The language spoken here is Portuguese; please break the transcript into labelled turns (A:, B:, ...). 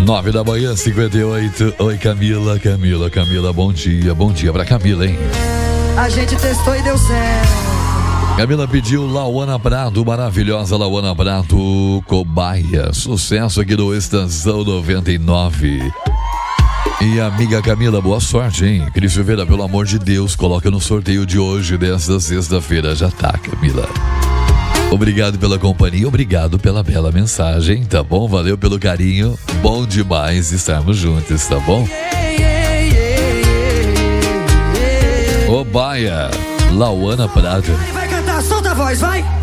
A: 9 da manhã, 58. Oi, Camila, bom dia pra Camila, hein?
B: A gente testou e deu certo.
A: Camila pediu Lauana Prado, maravilhosa Lauana Prado, Cobaia, sucesso aqui do Estação 99. E amiga Camila, boa sorte, hein? Cris Silveira, pelo amor de Deus, coloca no sorteio de hoje, desta sexta-feira. Já tá, Camila. Obrigado pela companhia, obrigado pela bela mensagem, tá bom? Valeu pelo carinho, bom demais estarmos juntos, tá bom? Cobaia, Lauana Prado.
B: Vai cantar, solta a voz, vai!